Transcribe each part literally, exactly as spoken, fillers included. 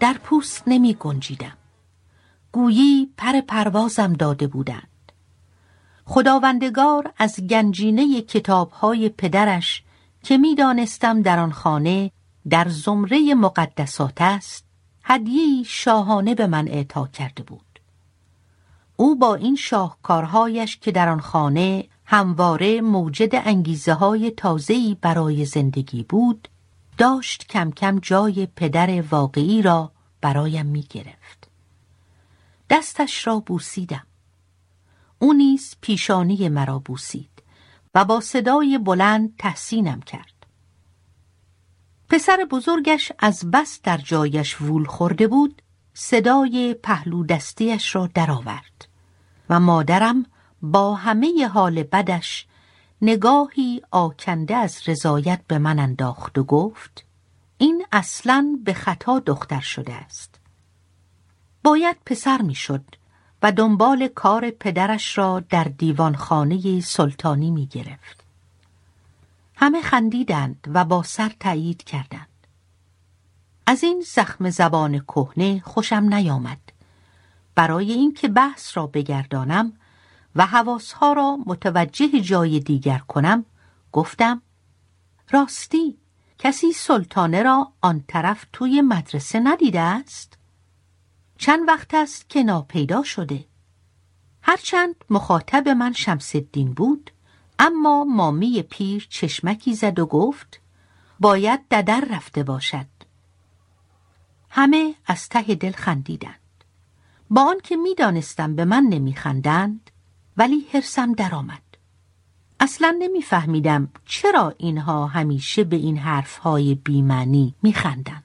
در پوست نمی گنجیدم. گویی پر پروازم داده بودند. خداوندگار از گنجینه کتاب‌های پدرش که می دانستم در آن خانه در زمره مقدسات است، هدیه‌ای شاهانه به من اعطا کرده بود. او با این شاهکارهایش که در آن خانه همواره موجد انگیزه‌های تازه‌ای برای زندگی بود، داشت کم کم جای پدر واقعی را برایم می گرفت. دستش را بوسیدم. او نیز پیشانی مرا بوسید و با صدای بلند تحسینم کرد. پسر بزرگش از بس در جایش وول خورده بود، صدای پهلو دستیش را درآورد و مادرم با همه حال بدش نگاهی آکنده از رضایت به من انداخت و گفت: این اصلاً به خطا دختر شده است. باید پسر می شد و دنبال کار پدرش را در دیوانخانه سلطانی می گرفت. همه خندیدند و با سر تایید کردند. از این زخم زبان کهنه خوشم نیامد. برای اینکه بحث را بگردانم و حواسها را متوجه جای دیگر کنم، گفتم: راستی کسی سلطانه را آن طرف توی مدرسه ندیده است؟ چند وقت است که ناپیدا شده. هرچند مخاطب من شمس الدین بود، اما مامی پیر چشمکی زد و گفت: باید ددر رفته باشد. همه از ته دل خندیدند. با آنکه می دانستم به من نمی خندند، ولی حرصم در آمد. اصلا نمی فهمیدم چرا اینها همیشه به این حرفهای بی‌معنی می خندند.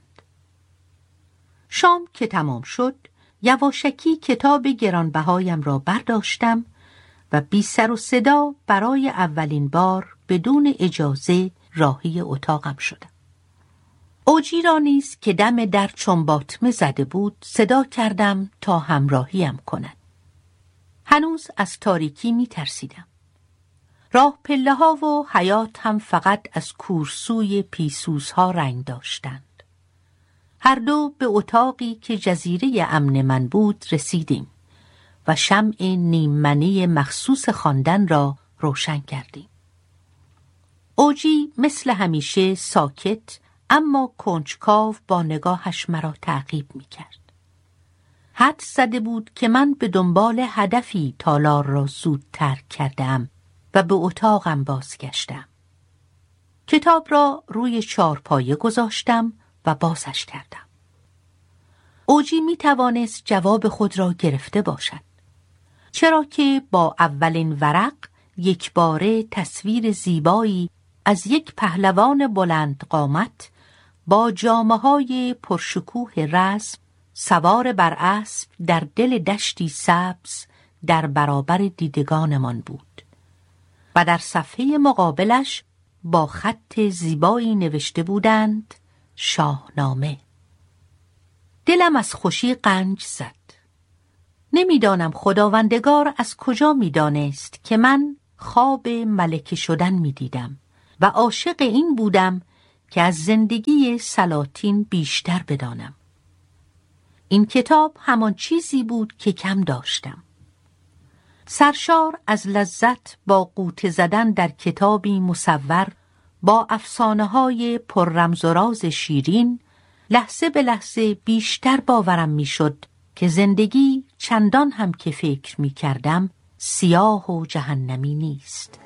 شام که تمام شد، یواشکی کتاب گرانبهایم را برداشتم و بی سر و صدا برای اولین بار بدون اجازه راهی اتاقم شدم. اوجی را نیز که دم در چون باطمه زده بود صدا کردم تا همراهیم کند. هنوز از تاریکی می ترسیدم. راه پله ها و حیاط هم فقط از کورسوی پیسوزها رنگ داشتند. هر دو به اتاقی که جزیره امن من بود رسیدیم و شمع نیممنی مخصوص خواندن را روشن کردیم. اوجی مثل همیشه ساکت اما کنجکاو با نگاهش مرا تعقیب می کرد. حد زده بود که من به دنبال هدفی تالار را زود ترک کردم و به اتاقم بازگشتم. کتاب را روی چارپایه گذاشتم و بازش کردم. اوجی می توانست جواب خود را گرفته باشد، چرا که با اولین ورق یک باره تصویر زیبایی از یک پهلوان بلند قامت با جامه‌های پرشکوه رسم سوار بر اسب در دل دشتی سبز در برابر دیدگانمان بود و در صفحه مقابلش با خط زیبایی نوشته بودند: شاهنامه. دلم از خوشی قنج زد. نمیدانم خداوندگار از کجا میدانست که من خواب ملکه شدن میدیدم و عاشق این بودم که از زندگی سلاطین بیشتر بدانم. این کتاب همان چیزی بود که کم داشتم. سرشار از لذت با غوطه زدن در کتابی مصور با افسانه‌های پر رمز و راز شیرین، لحظه به لحظه بیشتر باورم میشد که زندگی چندان هم که فکر می کردم سیاه و جهنمی نیست.